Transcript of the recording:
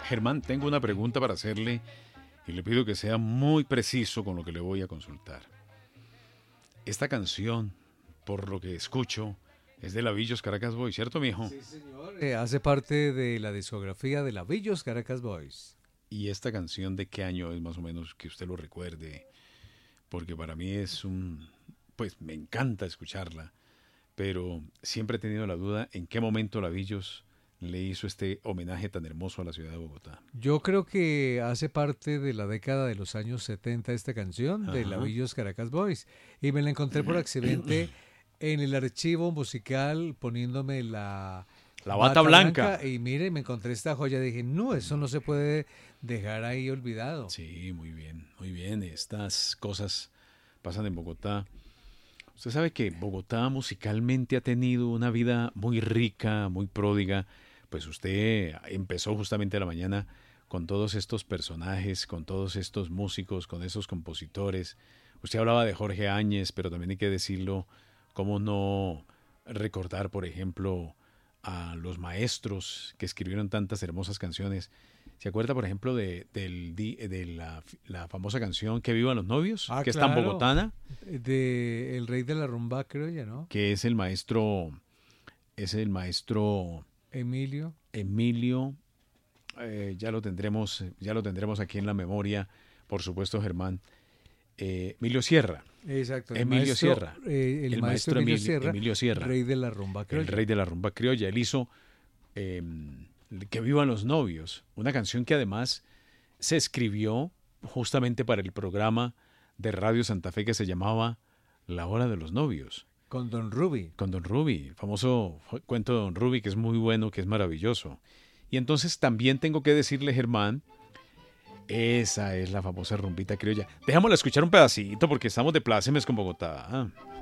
Germán, tengo una pregunta para hacerle y le pido que sea muy preciso con lo que le voy a consultar. Esta canción, por lo que escucho, es de Lavillos Caracas Boys, ¿cierto, mijo? Sí, señor. Hace parte de la discografía de Lavillos Caracas Boys. ¿Y esta canción de qué año es más o menos que usted lo recuerde? Porque para mí es un... Pues me encanta escucharla, pero siempre he tenido la duda en qué momento Lavillos le hizo este homenaje tan hermoso a la ciudad de Bogotá. Yo creo que hace parte de la década de los años 70 esta canción de Ajá. Lavillos Caracas Boys. Y me la encontré por accidente en el archivo musical poniéndome la La bata bata blanca. blanca y mire, me encontré esta joya. Dije, no, eso no se puede dejar ahí olvidado. Sí, muy bien, muy bien. Estas cosas pasan en Bogotá. Usted sabe que Bogotá musicalmente ha tenido una vida muy rica, muy pródiga. Pues usted empezó justamente a la mañana con todos estos personajes, con todos estos músicos, con esos compositores. Usted hablaba de Jorge Áñez, pero también hay que decirlo, cómo no recordar, por ejemplo, a los maestros que escribieron tantas hermosas canciones. ¿Se acuerda, por ejemplo, de la famosa canción Que vivan los novios? Ah, Que es tan claro, bogotana, de El Rey de la Rumba, creo ya, ¿no? que es el maestro Emilio. Emilio, ya lo tendremos aquí en la memoria, por supuesto, Germán. Emilio Sierra, Exacto, Emilio Sierra, el el maestro maestro Emilio Sierra, Emilio Sierra, rey de la rumba el criolla. rey de la rumba criolla. Él hizo eh, Que vivan los novios, una canción que además se escribió justamente para el programa de Radio Santa Fe que se llamaba La Hora de los Novios, Con Don Ruby. con Don Ruby, el famoso cuento de Don Ruby que es muy bueno, que es maravilloso. Y entonces también tengo que decirle, Germán, esa es la famosa rumbita criolla. Déjamosla escuchar un pedacito porque estamos de plácemes con Bogotá.